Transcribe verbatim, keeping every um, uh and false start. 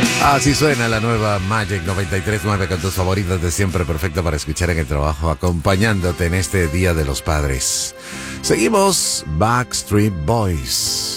Así suena la nueva Magic noventa y tres punto nueve con tus favoritas de siempre, perfecta para escuchar en el trabajo, acompañándote en este Día de los Padres. Seguimos Backstreet Boys.